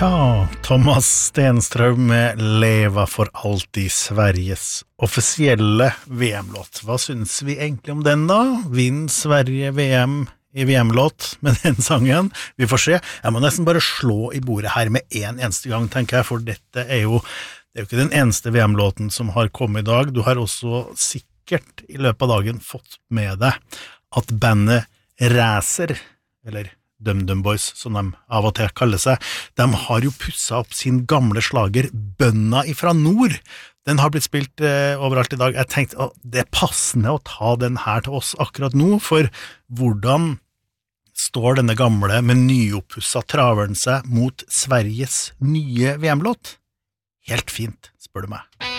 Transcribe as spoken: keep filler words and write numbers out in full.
Tja, Thomas Stenström med Leva for alltid Sveriges offisielle V M-låt. Hva synes vi egentlig om den da? Vinn Sverige V M i V M-låt med den sangen? Vi får se. Jeg må nesten bare slå i bordet her med en eneste gang, tenker jeg, for dette er jo, det er jo ikke den eneste V M-låten som har kommet i dag. Du har også sikkert i løpet av dagen fått med deg at bandet Ræser, eller Dum Dum Boys, som de av og til kaller seg, de har jo pusset opp sin gamle slager Bønna ifra nord. Den har blitt spilt eh, overalt i dag. Jeg tenkte at det er passende å ta den her til oss akkurat nå, for hvordan står denne gamle med nyoppusset traveren seg mot Sveriges nye V M-låt? Helt fint, spør du meg.